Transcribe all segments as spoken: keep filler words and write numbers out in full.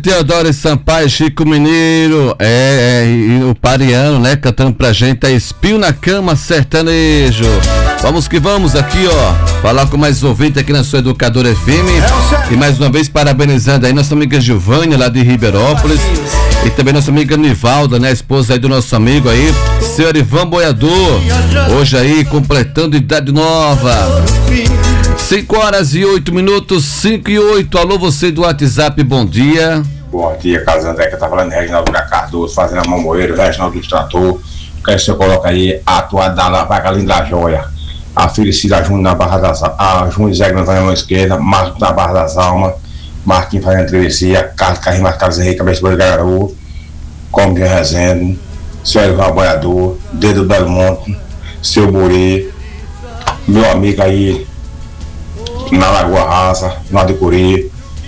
Teodoro Sampaio, Chico Mineiro, é, é, e o Pariano, né, cantando pra gente, é Espinho na Cama Sertanejo. Vamos que vamos aqui, ó, falar com mais ouvinte aqui na sua Educadora F M, e mais uma vez parabenizando aí nossa amiga Gilvânia, lá de Ribeirópolis, e também nossa amiga Nivalda, né, esposa aí do nosso amigo aí, senhor Ivan Boiador, hoje aí completando idade nova. cinco horas e oito minutos, cinco e oito. Alô, você do WhatsApp, bom dia. Bom dia, Carlos André, que tá falando de Reginaldo da Cardoso, fazendo a Mamoeiro, Reginaldo do Trator. Quer que você coloca aí a atuada da Vaca Linda da Joia, a Felicida Júnior na Barra das Almas, a Júnior Zé na mão esquerda, Marcos na Barra das Almas, Marquinhos fazendo travessia, Carlos Carrinho Marcos Henrique, Cabeça de Garoto, Como de Rezende, Seu Ivan Boiador, Dedo Belo Monte, Seu Buri, meu amigo aí na Lagoa Rasa, na de Curi.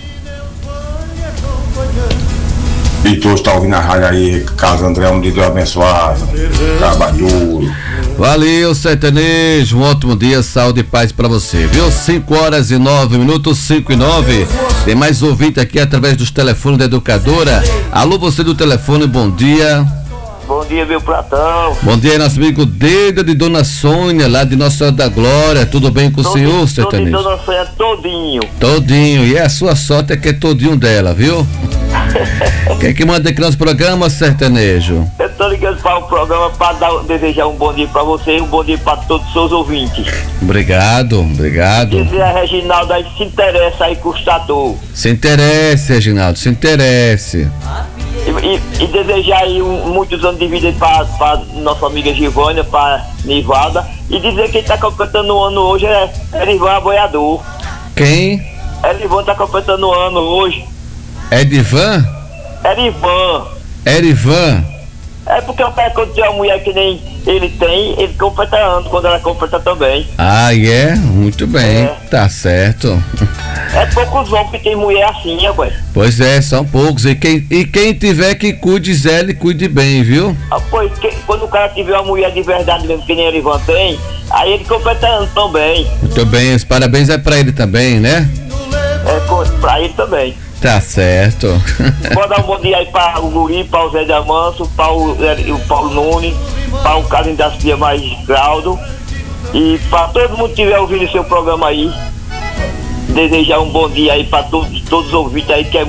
E todos estão ouvindo a rádio aí, Carlos André, um dia Deus abençoado, Cabaduro. Valeu, sertanejo, um ótimo dia, saúde e paz pra você, viu? cinco horas e nove minutos, cinco e nove. Tem mais ouvinte aqui através dos telefones da Educadora. Alô, você do telefone, bom dia. Bom dia, meu Platão. Bom dia, nosso amigo Deida de Dona Sônia, lá de Nossa Senhora da Glória. Tudo bem com Todo, o senhor, sertanejo? Todo Dona Sônia, todinho. Todinho, e a sua sorte é que é todinho dela, viu? Quem é que manda aqui nosso programa, sertanejo? Eu tô ligando para o programa para dar, desejar um bom dia para você e um bom dia para todos os seus ouvintes. Obrigado, obrigado. Dizer a Reginaldo aí se interessa aí com o Trator. Se interesse, Reginaldo, se interesse. E, e, e desejar aí um, muitos anos de vida para nossa amiga Givânia, para Nivalda. E dizer que quem tá completando o ano hoje é Erivan Boiador. Quem? Erivan tá completando o ano hoje. Edivan? Erivan. Erivan. É porque eu pego quando tem uma mulher que nem ele tem, ele completa ano, quando ela completa também. Ah, é? Yeah? Muito bem, É. Tá certo. É poucos homens que tem mulher assim, rapaz. Pois é, são poucos. E quem, e quem tiver que cuide, Zé, ele cuide bem, viu? Ah, pois, que, quando o cara tiver uma mulher de verdade mesmo, que nem ele Ivan tem, aí ele completa ano também. Muito bem, os parabéns é pra ele também, né? É co- pra ele também. Tá certo. Vou dar um bom dia aí para o Guri, para o Zé de Amanso, para o, o Paulo Nunes, para o Carlinhos das Pia mais Graudo, e para todo mundo que estiver ouvindo o seu programa aí, desejar um bom dia aí para todos, todos os ouvintes aí, que é